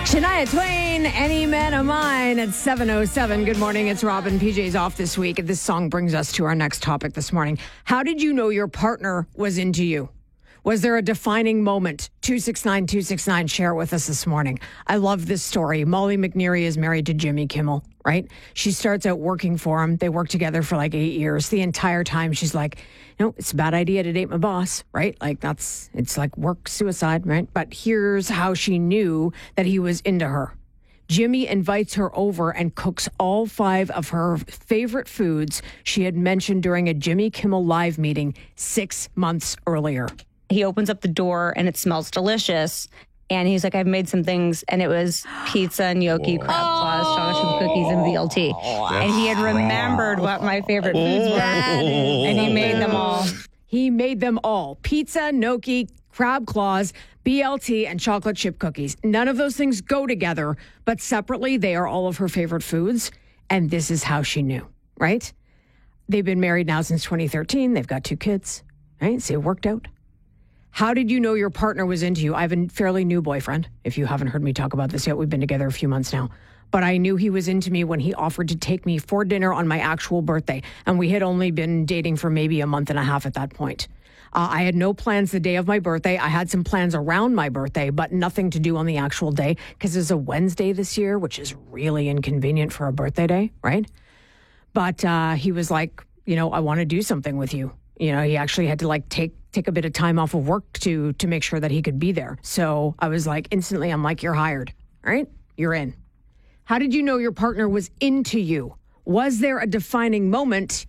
Shania Twain, Any Man of Mine at 7:07. Good morning. It's Robin. PJ's off this week. This song brings us to our next topic this morning. How did you know your partner was into you? Was there a defining moment? 269-269. Share it with us this morning. I love this story. Molly McNeary is married to Jimmy Kimmel, right? She starts out working for him. They work together for like 8 years. The entire time she's like, it's a bad idea to date my boss, right? Like it's like work suicide, right? But here's how she knew that he was into her. Jimmy invites her over and cooks all 5 of her favorite foods she had mentioned during a Jimmy Kimmel Live meeting 6 months earlier. He opens up the door and it smells delicious. And he's like, I've made some things. And it was pizza, gnocchi, crab claws, chocolate chip cookies, and VLT. And he had remembered what my favorite foods were. And he made them all. He made them all. Pizza, gnocchi, crab claws, BLT, and chocolate chip cookies. None of those things go together, but separately, they are all of her favorite foods. And this is how she knew, right? They've been married now since 2013. They've got 2 kids, right? So it worked out. How did you know your partner was into you? I have a fairly new boyfriend. If you haven't heard me talk about this yet, we've been together a few months now. But I knew he was into me when he offered to take me for dinner on my actual birthday. And we had only been dating for maybe a month and a half at that point. I had no plans the day of my birthday. I had some plans around my birthday, but nothing to do on the actual day because it's a Wednesday this year, which is really inconvenient for a birthday day, right? But he was like, I want to do something with you. He actually had to take a bit of time off of work to make sure that he could be there. So I was like, instantly, I'm like, you're hired, all right? You're in. How did you know your partner was into you? Was there a defining moment?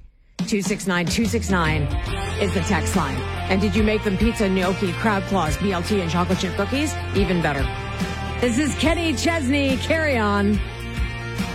269-269 is the text line. And did you make them pizza, gnocchi, crab claws, BLT, and chocolate chip cookies? Even better. This is Kenny Chesney. Carry on.